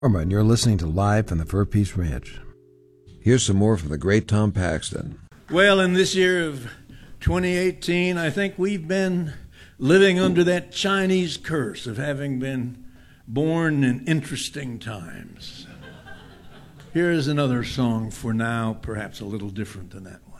And you're listening to Live from the Fur Peace Ranch. Here's some more from the great Tom Paxton. Well, in this year of 2018, I think we've been living under that Chinese curse of having been born in interesting times. Here is another song for now, perhaps a little different than that one.